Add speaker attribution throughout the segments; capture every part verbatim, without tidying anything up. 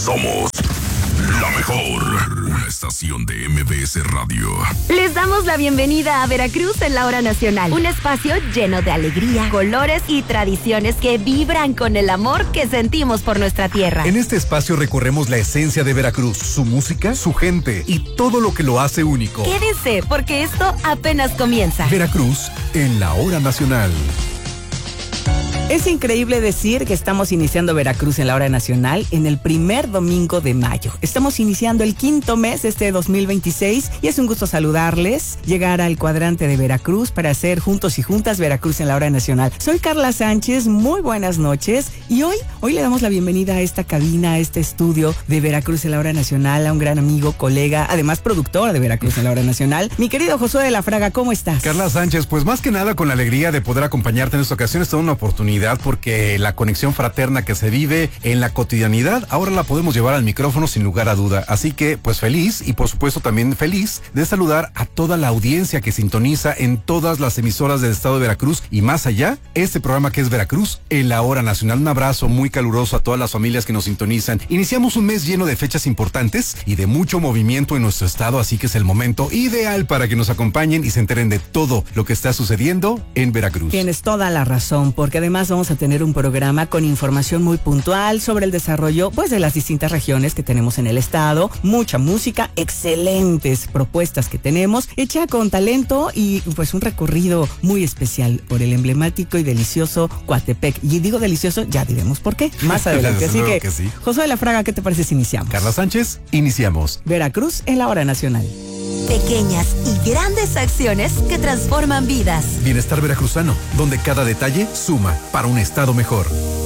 Speaker 1: Somos la mejor, una estación de M B S Radio.
Speaker 2: Les damos la bienvenida a Veracruz en la Hora Nacional, un espacio lleno de alegría, colores y tradiciones que vibran con el amor que sentimos por nuestra tierra.
Speaker 3: En este espacio recorremos la esencia de Veracruz, su música, su gente y todo lo que lo hace único.
Speaker 2: Quédense, porque esto apenas comienza.
Speaker 3: Veracruz en la Hora Nacional.
Speaker 4: Es increíble decir que estamos iniciando Veracruz en la Hora Nacional en el primer domingo de mayo. Estamos iniciando el quinto mes de este dos mil veintiséis y es un gusto saludarles, llegar al cuadrante de Veracruz para hacer juntos y juntas Veracruz en la Hora Nacional. Soy Carla Sánchez, muy buenas noches y hoy, hoy le damos la bienvenida a esta cabina, a este estudio de Veracruz en la Hora Nacional, a un gran amigo, colega, además productor de Veracruz en la Hora Nacional. Mi querido Josué de la Fraga, ¿cómo estás?
Speaker 3: Carla Sánchez, pues más que nada con la alegría de poder acompañarte en esta ocasión, es toda una oportunidad porque la conexión fraterna que se vive en la cotidianidad, ahora la podemos llevar al micrófono sin lugar a duda. Así que, pues feliz y por supuesto también feliz de saludar a toda la audiencia que sintoniza en todas las emisoras del estado de Veracruz y más allá, este programa que es Veracruz en la Hora Nacional. Un abrazo muy caluroso a todas las familias que nos sintonizan. Iniciamos un mes lleno de fechas importantes y de mucho movimiento en nuestro estado, así que es el momento ideal para que nos acompañen y se enteren de todo lo que está sucediendo en Veracruz.
Speaker 4: Tienes toda la razón, porque además vamos a tener un programa con información muy puntual sobre el desarrollo pues de las distintas regiones que tenemos en el estado, mucha música, excelentes propuestas que tenemos, hecha con talento y pues un recorrido muy especial por el emblemático y delicioso Coatepec. Y digo delicioso, ya diremos por qué, más adelante. Así que, que sí. Josué de la Fraga, ¿qué te parece si iniciamos?
Speaker 3: Carla Sánchez, iniciamos.
Speaker 4: Veracruz en la Hora Nacional.
Speaker 2: Pequeñas y grandes acciones que transforman vidas.
Speaker 3: Bienestar veracruzano, donde cada detalle suma para un estado mejor.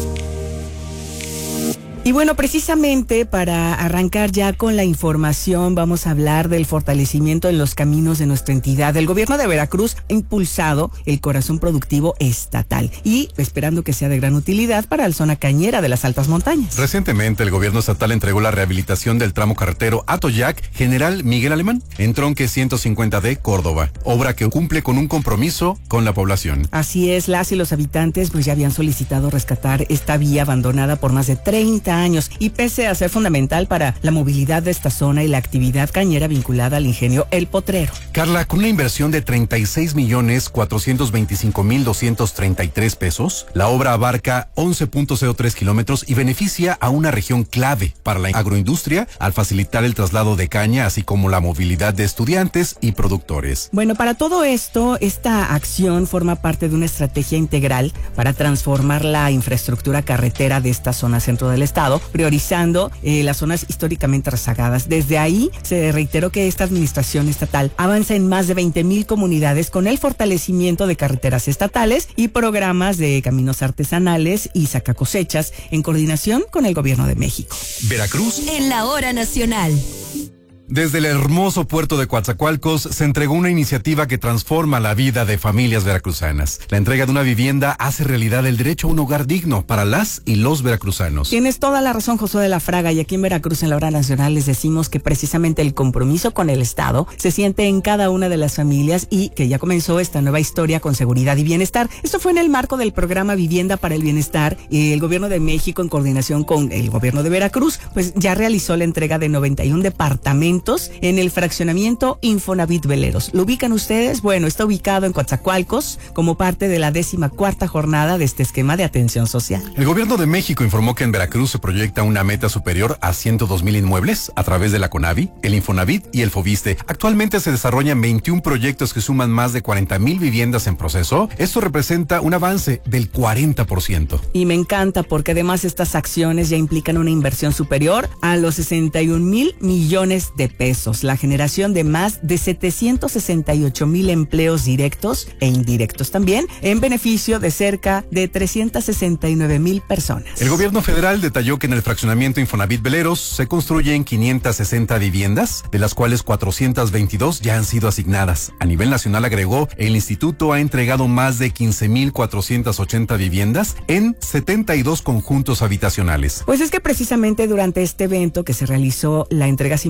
Speaker 4: Y bueno, precisamente para arrancar ya con la información, vamos a hablar del fortalecimiento en los caminos de nuestra entidad. El gobierno de Veracruz ha impulsado el corazón productivo estatal y esperando que sea de gran utilidad para la zona cañera de las altas montañas.
Speaker 3: Recientemente el gobierno estatal entregó la rehabilitación del tramo carretero Atoyac General Miguel Alemán en tronque ciento cincuenta D Córdoba, obra que cumple con un compromiso con la población.
Speaker 4: Así es, las y los habitantes pues ya habían solicitado rescatar esta vía abandonada por más de treinta años y pese a ser fundamental para la movilidad de esta zona y la actividad cañera vinculada al ingenio El Potrero.
Speaker 3: Carla, con una inversión de treinta y seis millones cuatrocientos veinticinco mil doscientos treinta y tres pesos, la obra abarca once punto cero tres kilómetros y beneficia a una región clave para la agroindustria al facilitar el traslado de caña, así como la movilidad de estudiantes y productores.
Speaker 4: Bueno, para todo esto, esta acción forma parte de una estrategia integral para transformar la infraestructura carretera de esta zona centro del estado, priorizando eh, las zonas históricamente rezagadas. Desde ahí se reiteró que esta administración estatal avanza en más de veinte mil comunidades con el fortalecimiento de carreteras estatales y programas de caminos artesanales y sacacosechas en coordinación con el gobierno de México.
Speaker 3: Veracruz
Speaker 2: en la Hora Nacional.
Speaker 3: Desde el hermoso puerto de Coatzacoalcos se entregó una iniciativa que transforma la vida de familias veracruzanas. La entrega de una vivienda hace realidad el derecho a un hogar digno para las y los veracruzanos.
Speaker 4: Tienes toda la razón, Josué de la Fraga, y aquí en Veracruz en la Hora Nacional les decimos que precisamente el compromiso con el Estado se siente en cada una de las familias y que ya comenzó esta nueva historia con seguridad y bienestar. Esto fue en el marco del programa Vivienda para el Bienestar. El gobierno de México, en coordinación con el gobierno de Veracruz, pues ya realizó la entrega de noventa y un departamentos en el fraccionamiento Infonavit Veleros. ¿Lo ubican ustedes? Bueno, está ubicado en Coatzacoalcos como parte de la décima cuarta jornada de este esquema de atención social.
Speaker 3: El gobierno de México informó que en Veracruz se proyecta una meta superior a ciento dos mil inmuebles a través de la CONAVI, el Infonavit y el Foviste. Actualmente se desarrollan veintiún proyectos que suman más de cuarenta mil viviendas en proceso. Esto representa un avance del cuarenta por ciento.
Speaker 4: Y me encanta porque además estas acciones ya implican una inversión superior a los sesenta y un mil millones de pesos, la generación de más de setecientos sesenta y ocho mil empleos directos e indirectos también, en beneficio de cerca de trescientos sesenta y nueve mil personas.
Speaker 3: El gobierno federal detalló que en el fraccionamiento Infonavit Veleros se construyen quinientas sesenta viviendas, de las cuales cuatrocientas veintidós ya han sido asignadas. A nivel nacional, agregó, el instituto ha entregado más de quince mil cuatrocientas ochenta viviendas en setenta y dos conjuntos habitacionales.
Speaker 4: Pues es que precisamente durante este evento que se realizó la entrega simbólica de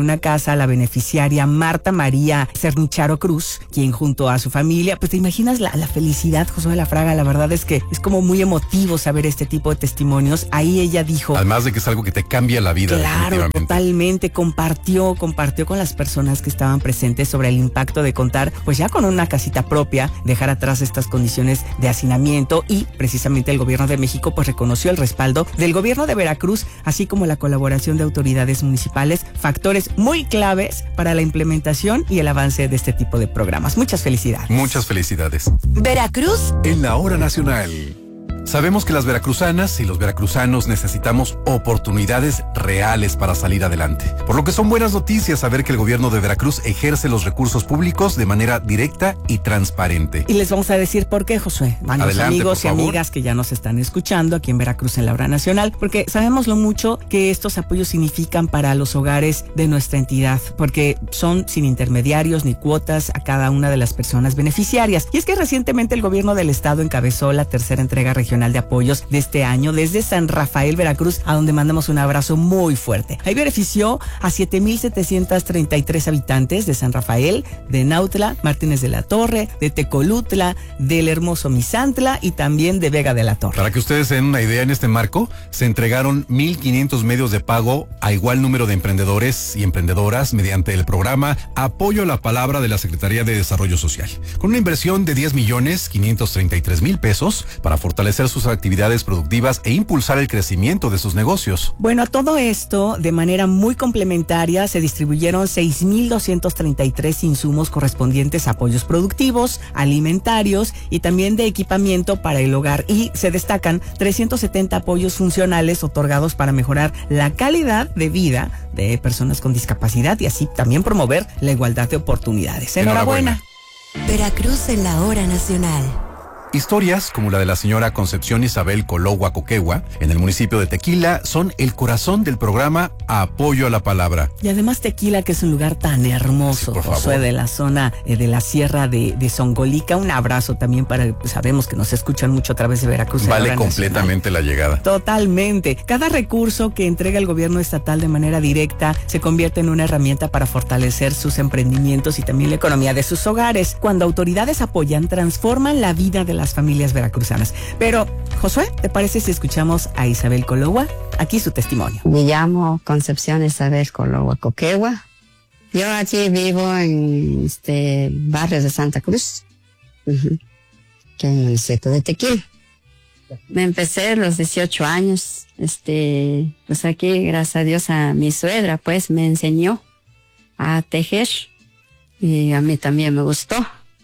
Speaker 4: una casa a la beneficiaria Marta María Cernicharo Cruz, quien junto a su familia, pues te imaginas la, la felicidad, Josué de la Fraga. La verdad es que es como muy emotivo saber este tipo de testimonios. Ahí ella dijo,
Speaker 3: además de que es algo que te cambia la vida.
Speaker 4: Claro, totalmente, compartió, compartió con las personas que estaban presentes sobre el impacto de contar, pues ya con una casita propia, dejar atrás estas condiciones de hacinamiento, y precisamente el gobierno de México pues reconoció el respaldo del gobierno de Veracruz, así como la colaboración de autoridades municipales, factores muy claves para la implementación y el avance de este tipo de programas. Muchas felicidades.
Speaker 3: Muchas felicidades.
Speaker 2: Veracruz
Speaker 3: en la hora nacional. Sabemos que las veracruzanas y los veracruzanos necesitamos oportunidades reales para salir adelante. Por lo que son buenas noticias saber que el gobierno de Veracruz ejerce los recursos públicos de manera directa y transparente.
Speaker 4: Y les vamos a decir por qué, Josué. Van los amigos y amigas que ya nos están escuchando aquí en Veracruz en la hora nacional, porque sabemos lo mucho que estos apoyos significan para los hogares de nuestra entidad, porque son sin intermediarios ni cuotas a cada una de las personas beneficiarias. Y es que recientemente el gobierno del estado encabezó la tercera entrega regional de apoyos de este año desde San Rafael, Veracruz, a donde mandamos un abrazo muy fuerte. Ahí benefició a siete mil setecientos treinta y tres habitantes de San Rafael, de Nautla, Martínez de la Torre, de Tecolutla, del hermoso Misantla y también de Vega de la Torre.
Speaker 3: Para que ustedes den una idea, en este marco se entregaron mil quinientos medios de pago a igual número de emprendedores y emprendedoras mediante el programa Apoyo a la Palabra de la Secretaría de Desarrollo Social, con una inversión de diez millones quinientos treinta y tres mil pesos para fortalecer sus actividades productivas e impulsar el crecimiento de sus negocios.
Speaker 4: Bueno, a todo esto, de manera muy complementaria, se distribuyeron seis mil doscientos treinta y tres insumos correspondientes a apoyos productivos, alimentarios y también de equipamiento para el hogar, y se destacan trescientos setenta apoyos funcionales otorgados para mejorar la calidad de vida de personas con discapacidad y así también promover la igualdad de oportunidades. Enhorabuena.
Speaker 3: Enhorabuena.
Speaker 2: Veracruz en la hora nacional.
Speaker 3: Historias como la de la señora Concepción Isabel Cologua Coquegua en el municipio de Tequila son el corazón del programa Apoyo a la Palabra.
Speaker 4: Y además Tequila, que es un lugar tan hermoso,
Speaker 3: sí,
Speaker 4: Josué, de la zona eh, de la sierra de, de Zongolica. Un abrazo también para, pues, sabemos que nos escuchan mucho a través de Veracruz.
Speaker 3: Vale completamente nacional. La llegada.
Speaker 4: Totalmente. Cada recurso que entrega el gobierno estatal de manera directa se convierte en una herramienta para fortalecer sus emprendimientos y también la economía de sus hogares. Cuando autoridades apoyan, transforman la vida de la las familias veracruzanas. Pero, Josué, ¿te parece si escuchamos a Isabel Cologua? Aquí su testimonio.
Speaker 5: Me llamo Concepción Isabel Cologua Coquegua. Yo aquí vivo en este barrio de Santa Cruz, uh-huh, que es el municipio de Tequila. Me empecé a los dieciocho años, este, pues aquí, gracias a Dios, a mi suegra, pues, me enseñó a tejer y a mí también me gustó.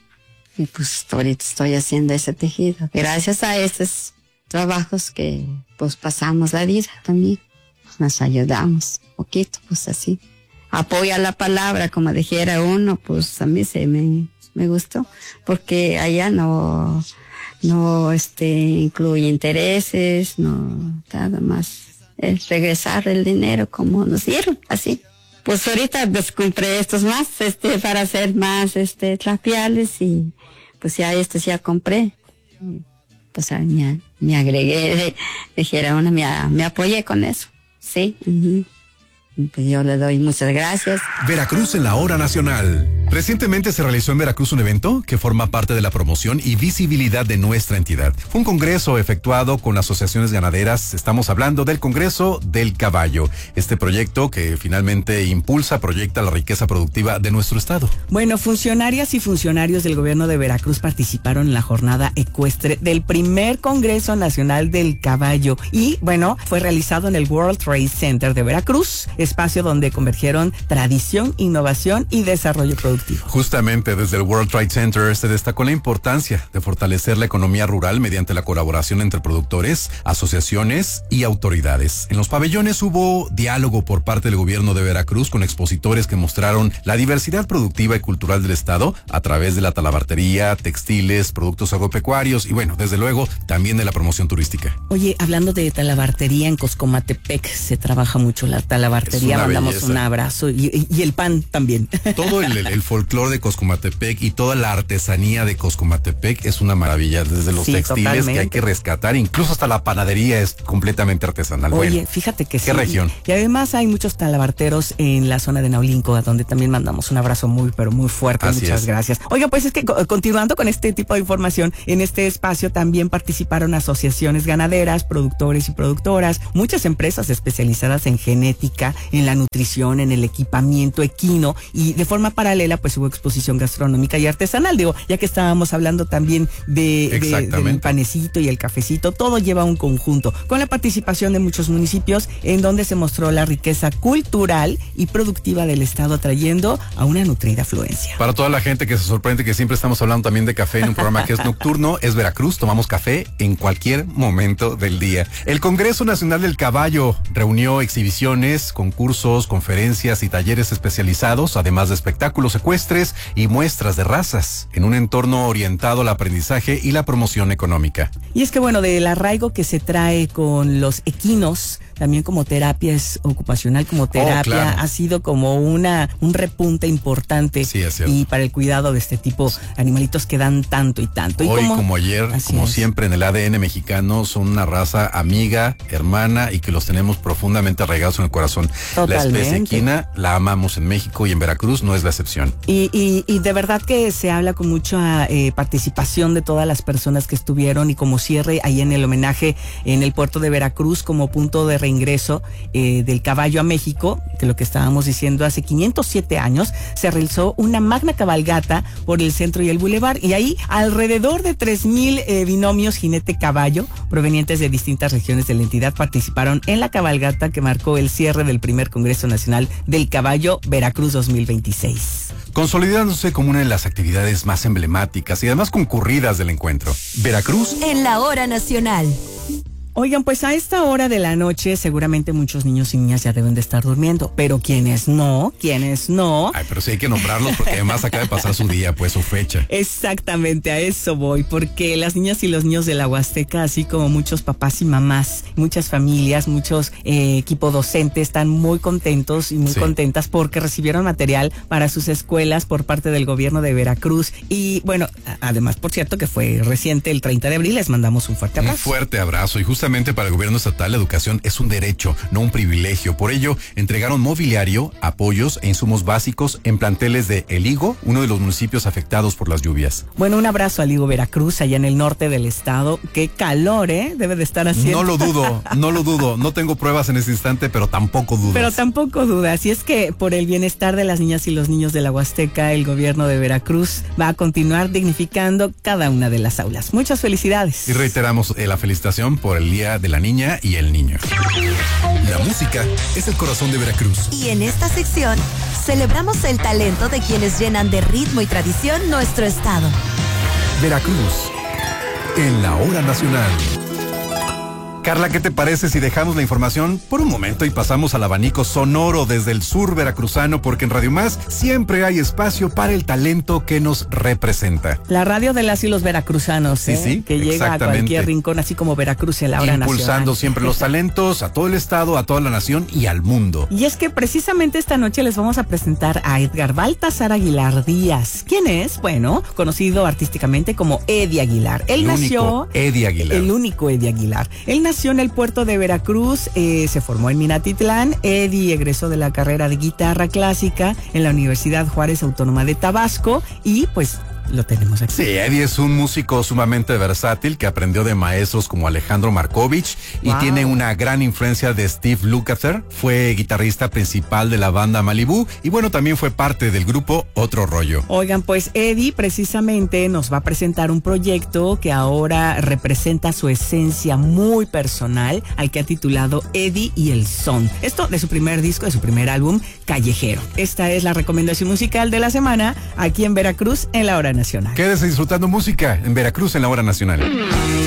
Speaker 5: Y pues ahorita estoy haciendo ese tejido. Gracias a estos trabajos que pues pasamos la vida también. Nos ayudamos un poquito, pues así. Apoya la palabra, como dijera uno, pues a mí se me, me gustó. Porque allá no, no este, incluye intereses, no, nada más. Es regresar el dinero como nos dieron, así. Pues ahorita pues compré estos más, este, para hacer más, este, trapiales y pues ya estos ya compré. Pues me, me agregué, dijera uno, me, me apoyé con eso, sí. Uh-huh. Pues yo le doy muchas gracias.
Speaker 3: Veracruz en la hora nacional. Recientemente se realizó en Veracruz un evento que forma parte de la promoción y visibilidad de nuestra entidad. Fue un congreso efectuado con asociaciones ganaderas. Estamos hablando del Congreso del Caballo. Este proyecto que finalmente impulsa, proyecta la riqueza productiva de nuestro estado.
Speaker 4: Bueno, funcionarias y funcionarios del gobierno de Veracruz participaron en la jornada ecuestre del primer Congreso Nacional del Caballo. Y bueno, fue realizado en el World Trade Center de Veracruz, espacio donde convergieron tradición, innovación y desarrollo productivo.
Speaker 3: Justamente desde el World Trade Center se destacó la importancia de fortalecer la economía rural mediante la colaboración entre productores, asociaciones y autoridades. En los pabellones hubo diálogo por parte del gobierno de Veracruz con expositores que mostraron la diversidad productiva y cultural del estado a través de la talabartería, textiles, productos agropecuarios y bueno, desde luego también de la promoción turística.
Speaker 4: Oye, hablando de talabartería, en Coscomatepec se trabaja mucho la talabartería. Mandamos belleza. Un abrazo y, y, y el pan también.
Speaker 3: Todo el, el, el folclore de Coscomatepec y toda la artesanía de Coscomatepec es una maravilla, desde los
Speaker 4: Sí,
Speaker 3: textiles
Speaker 4: totalmente.
Speaker 3: que hay que rescatar, incluso hasta la panadería es completamente artesanal.
Speaker 4: Oye,
Speaker 3: Bueno,
Speaker 4: fíjate que sí.
Speaker 3: ¿qué región?
Speaker 4: Y además hay muchos talabarteros en la zona de Naulinco, a donde también mandamos un abrazo muy, pero muy fuerte.
Speaker 3: Así
Speaker 4: Muchas
Speaker 3: es.
Speaker 4: gracias. Oiga, pues es que co- continuando con este tipo de información, en este espacio también participaron asociaciones ganaderas, productores y productoras, muchas empresas especializadas en genética, en la nutrición, en el equipamiento equino, y de forma paralela pues hubo exposición gastronómica y artesanal. Digo, ya que estábamos hablando también de, de-
Speaker 3: Exactamente.
Speaker 4: del panecito y el cafecito, todo lleva un conjunto, con la participación de muchos municipios, en donde se mostró la riqueza cultural y productiva del estado, atrayendo a una nutrida afluencia.
Speaker 3: para toda la gente que se sorprende que siempre estamos hablando también de café en un programa que es nocturno, es Veracruz, tomamos café en cualquier momento del día. El Congreso Nacional del Caballo reunió exhibiciones, concursos, conferencias y talleres especializados, además de espectáculos ecuestres y muestras de razas, en un entorno orientado al aprendizaje y la promoción económica.
Speaker 4: Y es que bueno, del arraigo que se trae con los equinos, también como terapia es ocupacional, como terapia,
Speaker 3: claro.
Speaker 4: ha sido como una un repunte importante.
Speaker 3: Sí, es cierto.
Speaker 4: Y para el cuidado de este tipo de animalitos que dan tanto y tanto. Y
Speaker 3: Hoy, como ayer,
Speaker 4: Así
Speaker 3: como
Speaker 4: es.
Speaker 3: siempre en el A D N mexicano, son una raza amiga, hermana y que los tenemos profundamente arraigados en el corazón. La especie
Speaker 4: Totalmente.
Speaker 3: equina la amamos en México y en Veracruz no es la excepción.
Speaker 4: Y, y, y de verdad que se habla con mucha eh, participación de todas las personas que estuvieron, y como cierre ahí en el homenaje en el puerto de Veracruz como punto de reingreso eh, del caballo a México, que lo que estábamos diciendo, hace quinientos siete años se realizó una magna cabalgata por el centro y el bulevar, y ahí alrededor de tres mil eh, binomios jinete-caballo provenientes de distintas regiones de la entidad participaron en la cabalgata que marcó el cierre del primer Congreso Nacional del Caballo Veracruz dos mil veintiséis.
Speaker 3: Consolidándose como una de las actividades más emblemáticas y además concurridas del encuentro. Veracruz
Speaker 2: En la hora nacional.
Speaker 4: Oigan, pues a esta hora de la noche seguramente muchos niños y niñas ya deben de estar durmiendo, pero quienes no, quienes no.
Speaker 3: Ay, pero sí hay que nombrarlos porque además acaba de pasar su día, pues su fecha.
Speaker 4: Exactamente, a eso voy, porque las niñas y los niños de la Huasteca, así como muchos papás y mamás, muchas familias, muchos eh, equipo docente, están muy contentos y muy
Speaker 3: Sí.
Speaker 4: contentas porque recibieron material para sus escuelas por parte del gobierno de Veracruz. Y bueno, a- además, por cierto, que fue reciente el treinta de abril, les mandamos un fuerte
Speaker 3: Un
Speaker 4: abrazo.
Speaker 3: fuerte abrazo, y justamente para el gobierno estatal la educación es un derecho, no un privilegio. Por ello, entregaron mobiliario, apoyos e insumos básicos en planteles de El Higo, uno de los municipios afectados por las lluvias.
Speaker 4: Bueno, un abrazo al Higo Veracruz, allá en el norte del estado. Qué calor, ¿eh? Debe de estar haciendo.
Speaker 3: No lo dudo, no lo dudo. No tengo pruebas en este instante, pero tampoco dudo.
Speaker 4: Pero tampoco dudas, y es que por el bienestar de las niñas y los niños de la Huasteca, el gobierno de Veracruz va a continuar dignificando cada una de las aulas. Muchas felicidades.
Speaker 3: Y reiteramos eh, la felicitación por el Día de la Niña y el Niño.
Speaker 1: La música es el corazón de Veracruz.
Speaker 2: Y en esta sección celebramos el talento de quienes llenan de ritmo y tradición nuestro estado.
Speaker 3: Veracruz, en la hora nacional. Carla, ¿qué te parece si dejamos la información por un momento y pasamos al abanico sonoro desde el sur veracruzano? Porque en Radio Más siempre hay espacio para el talento que nos representa.
Speaker 4: La radio de las y los veracruzanos,
Speaker 3: Sí,
Speaker 4: ¿eh?
Speaker 3: sí,
Speaker 4: que llega a
Speaker 3: exactamente.
Speaker 4: cualquier rincón, así como Veracruz en la hora
Speaker 3: Impulsando
Speaker 4: nacional.
Speaker 3: siempre los talentos a todo el estado, a toda la nación y al mundo.
Speaker 4: Y es que precisamente esta noche les vamos a presentar a Edgar Baltasar Aguilar Díaz. ¿Quién es? Bueno, conocido artísticamente como Eddie Aguilar. Él
Speaker 3: El
Speaker 4: nació...
Speaker 3: único Eddie Aguilar.
Speaker 4: El único Eddie Aguilar. Él nació en el puerto de Veracruz, eh, se formó en Minatitlán. Eddie egresó de la carrera de guitarra clásica en la Universidad Juárez Autónoma de Tabasco, y pues lo tenemos aquí.
Speaker 3: Sí, Eddie es un músico sumamente versátil que aprendió de maestros como Alejandro Markovich y
Speaker 4: Wow.
Speaker 3: tiene una gran influencia de Steve Lukather. Fue guitarrista principal de la banda Malibu y bueno, también fue parte del grupo Otro Rollo.
Speaker 4: Oigan, pues Eddie precisamente nos va a presentar un proyecto que ahora representa su esencia muy personal, al que ha titulado Eddie y el Son. Esto de su primer disco, de su primer álbum, Callejero. Esta es la recomendación musical de la semana aquí en Veracruz en la hora nacional.
Speaker 3: Quédese disfrutando música en Veracruz en la hora nacional.